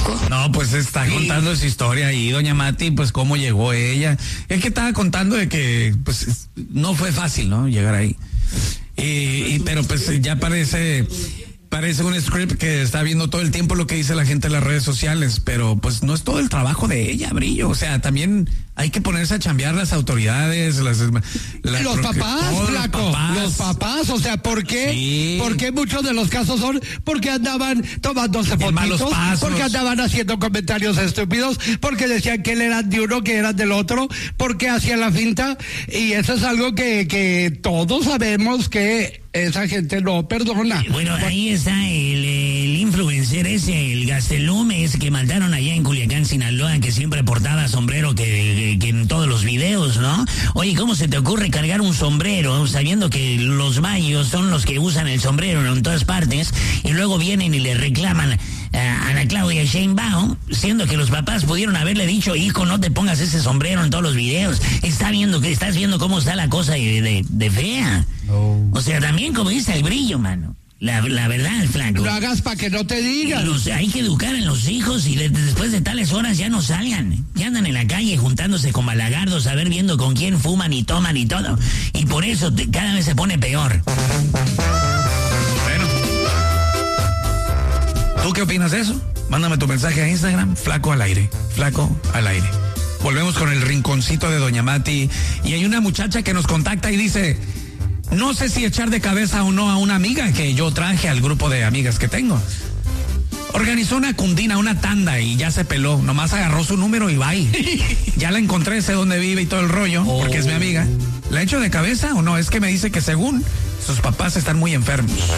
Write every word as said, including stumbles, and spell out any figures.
flaco? No, pues está contando esa historia ahí, doña Mati, pues cómo llegó ella. Es que estaba contando de que, pues, no fue fácil, ¿no? Llegar ahí. Y, y pero pues ya parece... Parece un script que está viendo todo el tiempo lo que dice la gente en las redes sociales, pero pues no es todo el trabajo de ella, Brillo. O sea, también hay que ponerse a chambear las autoridades, las, las los papás, flaco, los papás. los papás, o sea, ¿por qué? Sí. Porque muchos de los casos son porque andaban tomándose fotitos, porque andaban haciendo comentarios estúpidos, porque decían que él era de uno, que eran del otro, porque hacían la finta, y eso es algo que, que todos sabemos que esa gente no perdona. Bueno, ahí está el, el influencer ese, el Gastelum, ese que mataron allá en Culiacán, Sinaloa, que siempre portaba sombrero que, que, que en todos los videos, ¿no? Oye, ¿cómo se te ocurre cargar un sombrero sabiendo que los mayos son los que usan el sombrero en todas partes y luego vienen y le reclaman a Ana Claudia Sheinbaum, siendo que los papás pudieron haberle dicho, hijo, no te pongas ese sombrero en todos los videos, está viendo que estás viendo cómo está la cosa de, de, de fea. No. O sea, también como dice el Brillo, mano. La, la verdad, flaco. Lo hagas para que no te digan. Los, hay que educar a los hijos y de, después de tales horas ya no salgan. Ya andan en la calle juntándose con balagardos, a ver viendo con quién fuman y toman y todo. Y por eso te, cada vez se pone peor. Bueno. ¿Tú qué opinas de eso? Mándame tu mensaje a Instagram, Flaco al aire. Flaco al aire. Volvemos con el rinconcito de doña Mati. Y hay una muchacha que nos contacta y dice... No sé si echar de cabeza o no a una amiga que yo traje al grupo de amigas que tengo. Organizó una cundina, una tanda y ya se peló. Nomás agarró su número y bye. Ya la encontré, sé dónde vive y todo el rollo, oh. porque es mi amiga. ¿La echo de cabeza o no? Es que me dice que según sus papás están muy enfermos.